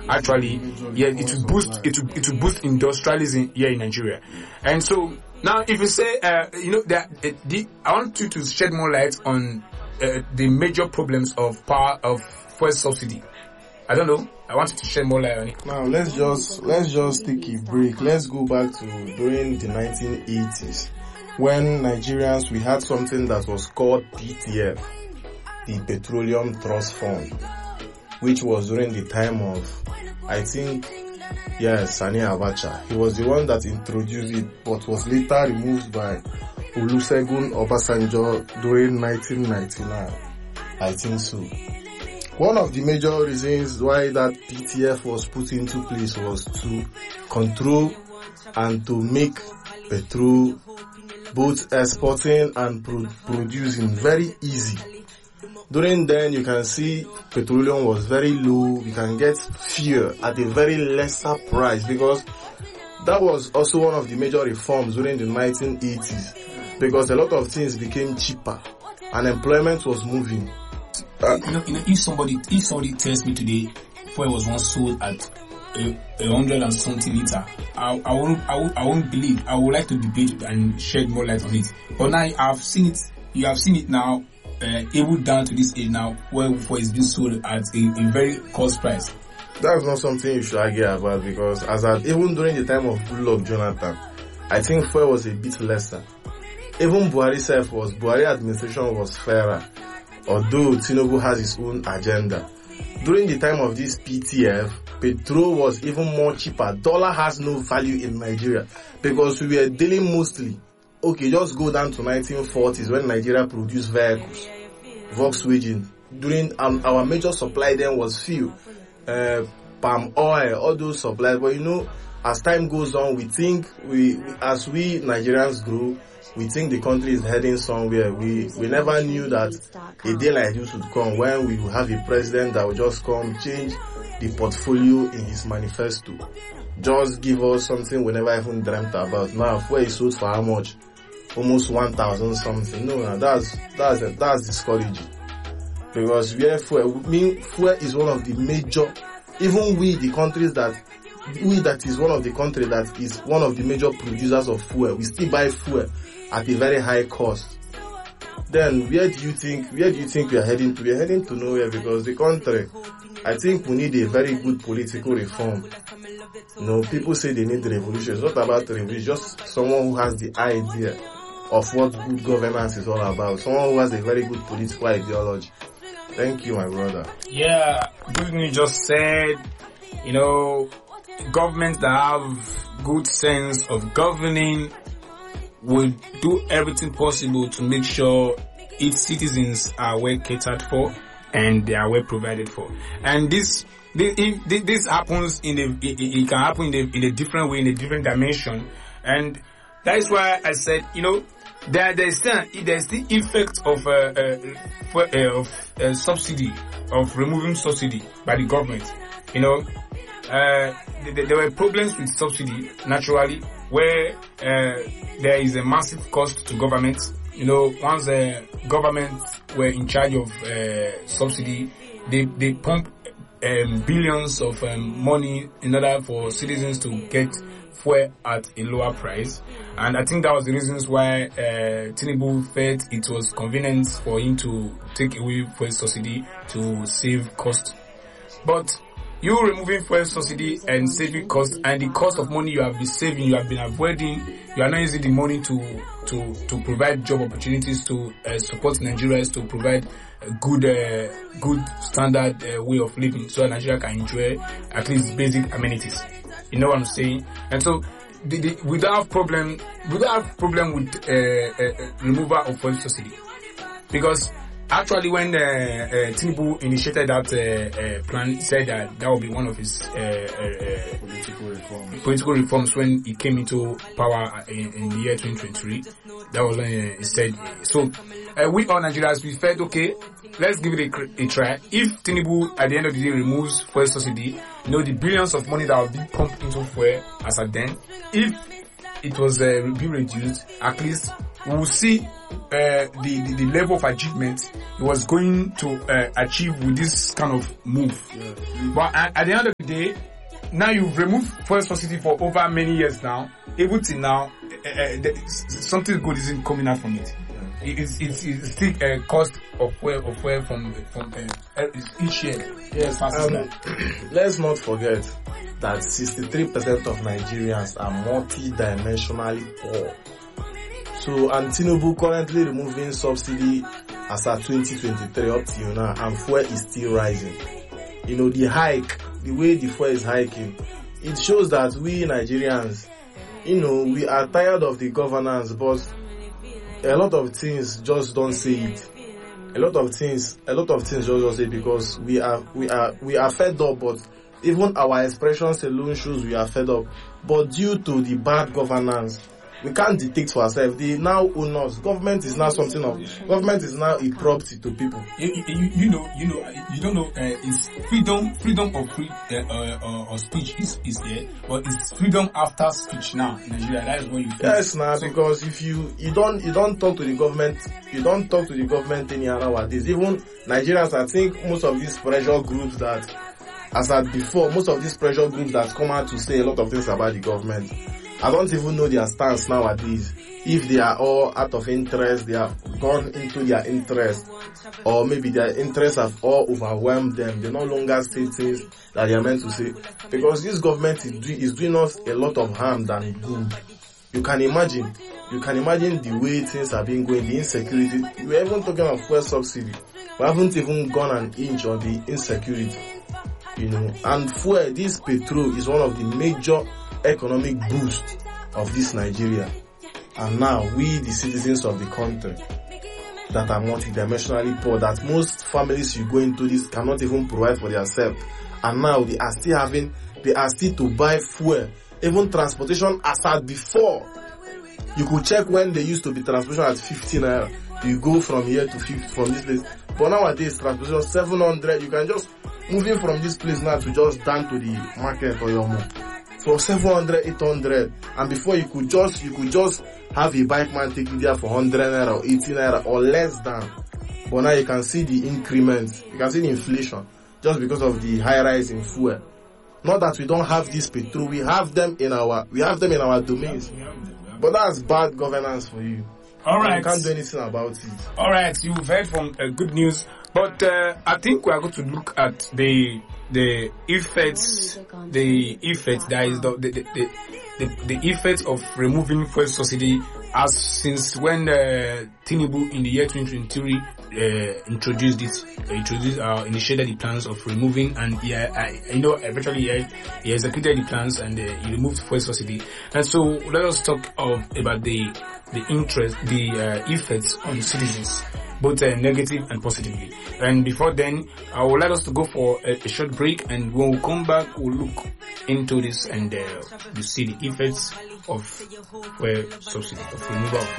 actually, it will boost industrialism here in Nigeria. And so now, if you say, that I want you to shed more light on the major problems of fuel subsidy. I don't know. I want you to shed more light on it. Now let's just take a break. Let's go back to during the 1980s when Nigerians, we had something that was called PTF, the Petroleum Trust Fund, which was during the time of, I think, Sani Abacha. He was the one that introduced it, but was later removed by Olusegun Obasanjo during 1999. I think so. One of the major reasons why that PTF was put into place was to control and to make petrol, both exporting and producing, very easy. During then, you can see petroleum was very low. You can get fuel at a very lesser price, because that was also one of the major reforms during the 1980s, because a lot of things became cheaper and employment was moving. If somebody tells me today fuel was once sold at 100 and something liter, I won't believe. I would like to debate and shed more light on it. But now I've seen it. You have seen it now. Even down to this age now, where fuel is being sold at a very cost price. That's not something you should argue about, because even during the time of Goodluck Jonathan, I think fuel was a bit lesser. Even Buhari administration was fairer, although Tinubu has his own agenda. During the time of this PTF, petrol was even more cheaper. Dollar has no value in Nigeria, because we were dealing mostly. Okay, just go down to 1940s when Nigeria produced vehicles, Volkswagen. During our major supply then was fuel, palm oil, all those supplies. But as time goes on, we think as we Nigerians grow, we think the country is heading somewhere. We never knew that a day like this would come when we will have a president that will just come change the portfolio in his manifesto, just give us something we never even dreamt about. Now, fuel is sold for how much? Almost 1,000 something. No, that's discouraging. Because fuel is one of the major, even that is one of the countries that is one of the major producers of fuel. We still buy fuel at a very high cost. Then where do you think we are heading to? We are heading to nowhere, because the country, I think we need a very good political reform. People say they need revolution. It's not about revolution, just someone who has the idea of what good governance is all about. Someone who has a very good political ideology. Thank you, my brother. Yeah, Brittany just said, governments that have good sense of governing will do everything possible to make sure its citizens are well catered for and they are well provided for. And this happens it can happen in a different way, in a different dimension. And that is why I said, there's the effect of subsidy, of removing subsidy by the government. There were problems with subsidy, naturally, where there is a massive cost to government. Once the government were in charge of subsidy, they pump billions of money in order for citizens to get fuel at a lower price. And I think that was the reasons why Tinubu felt it was convenient for him to take away fuel subsidy to save cost. But you removing fuel subsidy and saving cost, and the cost of money you have been saving, you have been avoiding, you are not using the money to provide job opportunities, to support Nigerians, to provide a good standard way of living, so that Nigeria can enjoy at least basic amenities. You know what I'm saying? And so we don't have problem with removal of fuel subsidy, because actually when Tinubu initiated that plan, he said that would be one of his political reforms when he came into power in the year 2023. That was when he said. So we all Nigerians, we felt, okay, let's give it a try. If Tinubu at the end of the day removes fuel subsidy, the billions of money that will be pumped into fuel as at then, if it was be reduced, at least we will see the level of achievement it was going to achieve with this kind of move. But at the end of the day, now you've removed fuel subsidy for over many years now. Even till now, something good isn't coming out from it. It's still a cost of fuel from each year. Yes, let's not forget that 63% of Nigerians are multi-dimensionally poor. So, and Tinubu currently removing subsidy as at 2023 up till now, and fuel is still rising. You know, the way the fuel is hiking, it shows that we Nigerians, you know, we are tired of the governance, but a lot of things just don't say it. A lot of things just don't say it because we are fed up, but even our expressions alone shows we are fed up. But due to the bad governance, we can't dictate for ourselves. They now own us. Government is now a property to people. You don't know. It's freedom of free or speech is there, but it's freedom after speech now in Nigeria. That is what you feel. Yes, now because if you don't talk to the government, any nowadays. Even Nigerians, I think most of these pressure groups that, as I before, most of these pressure groups that come out to say a lot of things about the government, I don't even know their stance nowadays. If they are all out of interest, they have gone into their interest, or maybe their interests have all overwhelmed them. They no longer say things that they are meant to say. Because this government is doing us a lot of harm than good. You can imagine the way things have been going, the insecurity. We are even talking about fuel subsidy. We haven't even gone an inch on the insecurity. You know, and fuel, this petrol is one of the major economic boost of this Nigeria. And now we, the citizens of the country that are multidimensionally poor, that most families you go into this cannot even provide for themselves, and now they are still to buy fuel. Even transportation as at before, you could check when they used to be transportation at 15 naira. You go from here to 50 from this place, but nowadays transportation 700. You can just moving from this place now to just down to the market for your move for 700, 800, and before you could just have a bike man take you there for 100 naira or 80 naira or less than. But now you can see the increment, you can see the inflation just because of the high rise in fuel. Not that we don't have this petrol, we have them in our domains. But that's bad governance for you. All right. You can't do anything about it. All right, you've heard from good news, but I think we are going to look at the effects. The effects of removing fuel subsidy as since when Tinubu in the year 2023 initiated the plans of removing, and eventually he executed the plans and he removed fuel subsidy. And so let us talk about the effects on citizens, both negative and positively. And before then, I would like us to go for a short break, and when we come back, we'll look into this and you see the effects of fuel subsidy, of removal of